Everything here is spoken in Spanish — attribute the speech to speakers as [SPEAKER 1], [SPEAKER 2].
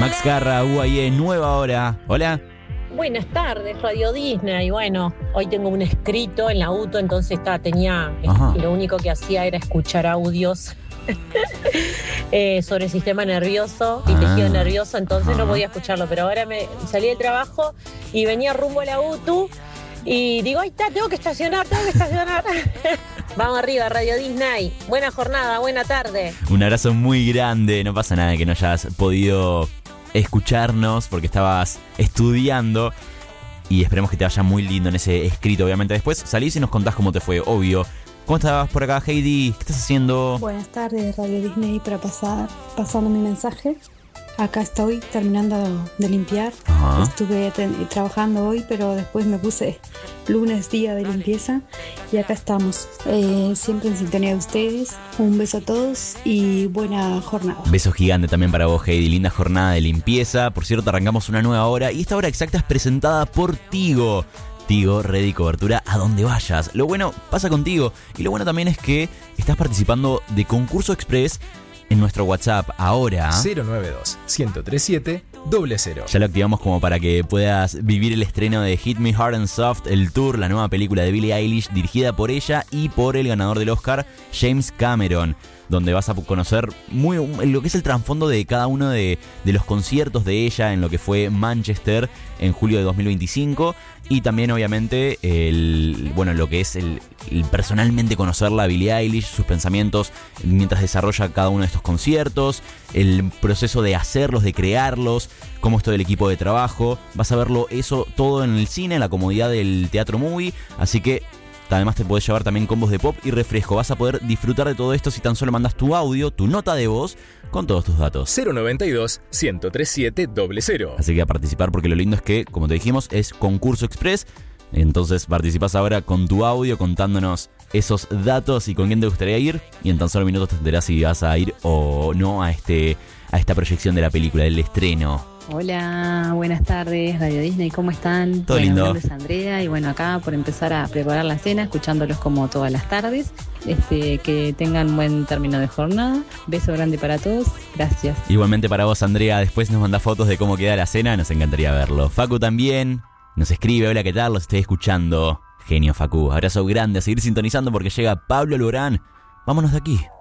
[SPEAKER 1] Max Garra, UAE, nueva hora. Hola.
[SPEAKER 2] Buenas tardes, Radio Disney. Bueno, hoy tengo un escrito en la auto, entonces lo único que hacía era escuchar audios sobre el sistema nervioso y tejido nervioso, entonces no podía escucharlo, pero ahora me salí del trabajo y venía rumbo a la UTU y digo, ahí está, tengo que estacionar. Vamos arriba, Radio Disney. Buena jornada, buena tarde.
[SPEAKER 1] Un abrazo muy grande. No pasa nada que no hayas podido escucharnos porque estabas estudiando. Y esperemos que te vaya muy lindo en ese escrito. Obviamente después salís y nos contás cómo te fue, obvio. ¿Cómo estabas por acá, Heidi? ¿Qué estás haciendo?
[SPEAKER 3] Buenas tardes, Radio Disney, para pasando mi mensaje. Acá estoy terminando de limpiar. Estuve trabajando hoy, pero después me puse lunes, día de limpieza. Y acá estamos, siempre en sintonía de ustedes. Un beso a todos y buena jornada.
[SPEAKER 1] Beso gigante también para vos, Heidi. Linda jornada de limpieza. Por cierto, arrancamos una nueva hora. Y esta hora exacta es presentada por Tigo. Tigo, red y cobertura a donde vayas. Lo bueno pasa contigo. Y lo bueno también es que estás participando de Concurso Express en nuestro WhatsApp ahora.
[SPEAKER 4] 092-1037-00.
[SPEAKER 1] Ya lo activamos como para que puedas vivir el estreno de Hit Me Hard and Soft, el tour, la nueva película de Billie Eilish, dirigida por ella y por el ganador del Oscar, James Cameron, donde vas a conocer lo que es el trasfondo de cada uno de los conciertos de ella en lo que fue Manchester en julio de 2025. Y también, obviamente, lo que es el personalmente conocerla a Billie Eilish, sus pensamientos mientras desarrolla cada uno de estos conciertos, el proceso de hacerlos, de crearlos, cómo es todo el equipo de trabajo. Vas a verlo eso todo en el cine, en la comodidad del Teatro Movie. Así que además te podés llevar también combos de pop y refresco. Vas a poder disfrutar de todo esto si tan solo mandas tu audio, tu nota de voz, con todos tus datos.
[SPEAKER 4] 092-1037-00.
[SPEAKER 1] Así que a participar, porque lo lindo es que, como te dijimos, es Concurso Express. Entonces participás ahora con tu audio contándonos esos datos y con quién te gustaría ir. Y en tan solo minutos te enterás si vas a ir o no a esta proyección de la película, del estreno.
[SPEAKER 5] Hola, buenas tardes, Radio Disney, ¿cómo están?
[SPEAKER 1] Todo lindo.
[SPEAKER 5] Mi nombre es Andrea y bueno, acá por empezar a preparar la cena, escuchándolos como todas las tardes. Que tengan buen término de jornada. Beso grande para todos, gracias.
[SPEAKER 1] Igualmente para vos, Andrea, después nos mandás fotos de cómo queda la cena, nos encantaría verlo. Facu también nos escribe, hola, ¿qué tal? Los estoy escuchando. Genio, Facu, abrazo grande, a seguir sintonizando porque llega Pablo Alborán. Vámonos de aquí.